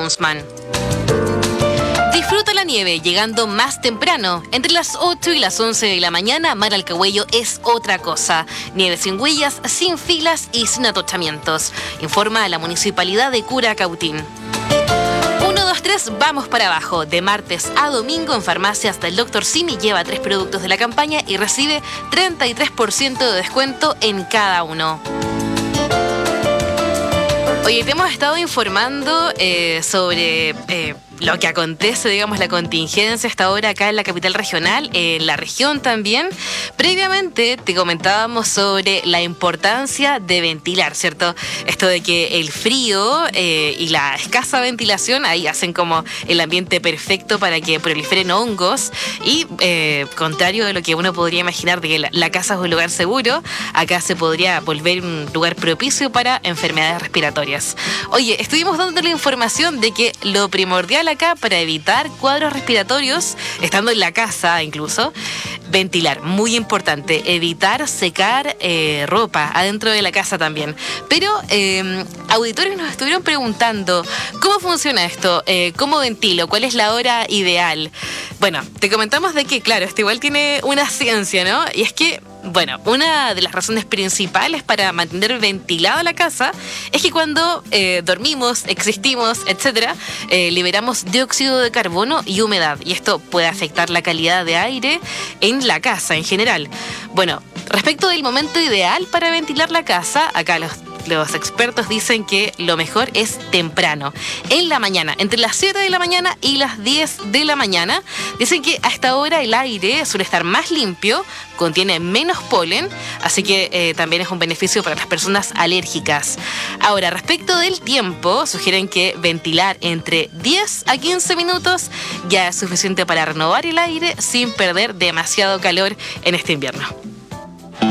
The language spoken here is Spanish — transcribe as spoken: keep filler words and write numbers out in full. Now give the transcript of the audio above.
Kunzman. Disfruta la nieve llegando más temprano. Entre las ocho y las once de la mañana, Mar Alcahuello es otra cosa. Nieve sin huellas, sin filas y sin atochamientos. Informa a la Municipalidad de Curacautín. uno, dos, tres, vamos para abajo. De martes a domingo en farmacias del doctor Simi lleva tres productos de la campaña y recibe treinta y tres por ciento de descuento en cada uno. Oye, te hemos estado informando eh, sobre eh, lo que acontece, digamos, la contingencia hasta ahora acá en la capital regional, en la región también. Previamente te comentábamos sobre la importancia de ventilar, ¿cierto? Esto de que el frío eh, y la escasa ventilación ahí hacen como el ambiente perfecto para que proliferen hongos y, eh, contrario de lo que uno podría imaginar de que la, la casa es un lugar seguro, acá se podría volver un lugar propicio para enfermedades respiratorias. Oye, estuvimos dando la información de que lo primordial acá para evitar cuadros respiratorios, estando en la casa incluso, ventilar, muy importante, evitar secar eh, ropa adentro de la casa también. Pero eh, auditores nos estuvieron preguntando, ¿cómo funciona esto? Eh, ¿Cómo ventilo? ¿Cuál es la hora ideal? Bueno, te comentamos de que, claro, esto igual tiene una ciencia, ¿no? Y es que, bueno, una de las razones principales para mantener ventilada la casa es que cuando eh, dormimos, existimos, etcétera, eh, liberamos dióxido de carbono y humedad. Y esto puede afectar la calidad de aire en la casa en general. Bueno, respecto del momento ideal para ventilar la casa, acá los Los expertos dicen que lo mejor es temprano, en la mañana, entre las siete de la mañana y las diez de la mañana. Dicen que a esta hora el aire suele estar más limpio, contiene menos polen, así que eh, también es un beneficio para las personas alérgicas. Ahora, respecto del tiempo, sugieren que ventilar entre diez a quince minutos ya es suficiente para renovar el aire sin perder demasiado calor en este invierno.